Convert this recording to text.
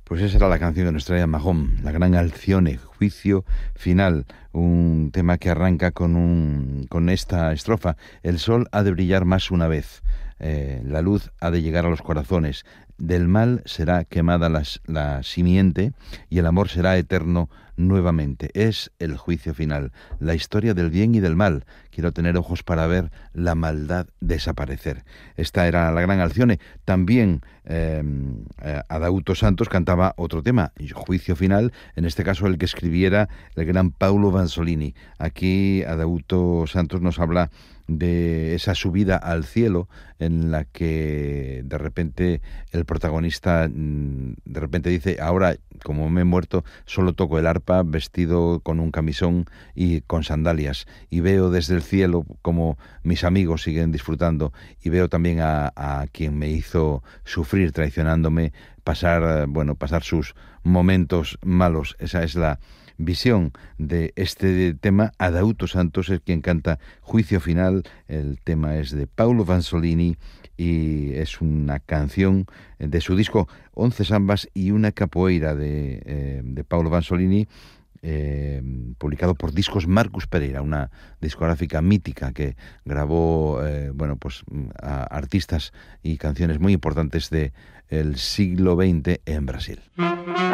Pues esa era la canción que nos traía Mahón, la gran Alcione, Juicio Final, un tema que arranca con esta estrofa. El sol ha de brillar más una vez, la luz ha de llegar a los corazones, del mal será quemada la simiente y el amor será eterno nuevamente. Es el juicio final, la historia del bien y del mal. Quiero tener ojos para ver la maldad desaparecer. Esta era la gran Alcione. También Adauto Santos cantaba otro tema, Juicio Final, en este caso el que escribiera el gran Paulo Vanzolini. Aquí Adauto Santos nos habla de esa subida al cielo en la que de repente el protagonista de repente dice: ahora, como me he muerto, solo toco el arpa vestido con un camisón y con sandalias, y veo desde el cielo como mis amigos siguen disfrutando, y veo también a quien me hizo sufrir traicionándome pasar sus momentos malos. Esa es la visión de este tema. Adauto Santos es quien canta Juicio Final. El tema es de Paulo Vanzolini y es una canción de su disco 11 sambas y una capoeira de Paulo Vanzolini, publicado por Discos Marcus Pereira, una discográfica mítica que grabó a artistas y canciones muy importantes del siglo XX en Brasil.